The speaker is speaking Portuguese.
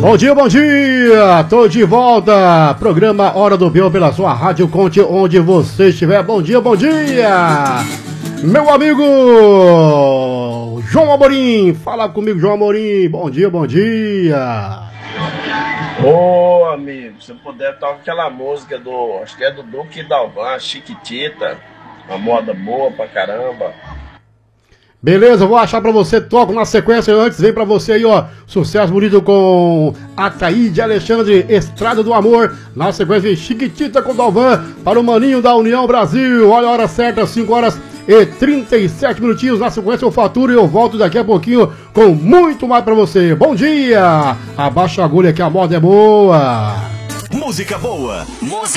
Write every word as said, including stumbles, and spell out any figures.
Bom dia, bom dia! Tô de volta. Programa Hora do Peão pela sua rádio. Conte onde você estiver. Bom dia, bom dia! Meu amigo João Amorim. Fala comigo, João Amorim. Bom dia, bom dia! Ô, amigo, se puder, toca aquela música do, acho que é do Duque Dalvan, Chiquitita. Uma moda boa pra caramba. Beleza, vou achar pra você, toco na sequência. Antes, vem pra você aí, ó, sucesso bonito com Ataíde Alexandre, Estrada do Amor. Na sequência, vem Chiquitita com Dalvan para o Maninho da União Brasil. Olha a hora certa, cinco horas e trinta e sete minutinhos. Na sequência eu faturo e eu volto daqui a pouquinho com muito mais pra você. Bom dia! Abaixa a agulha que a moda é boa. Música boa. Música